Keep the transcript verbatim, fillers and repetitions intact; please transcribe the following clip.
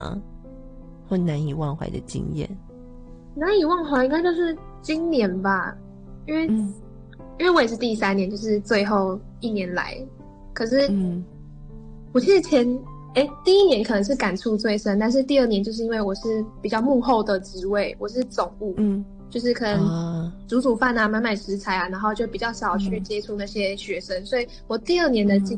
或难以忘怀的经验？ 难以忘怀应该就是今年吧，因为、嗯、因为我也是第三年，就是最后一年来。可是，嗯，我记得前哎第一年可能是感触最深，但是第二年就是因为我是比较幕后的职位，我是总务，嗯，就是可能煮煮饭啊、买买食材啊，然后就比较少去接触那些学生，嗯、所以我第二年的经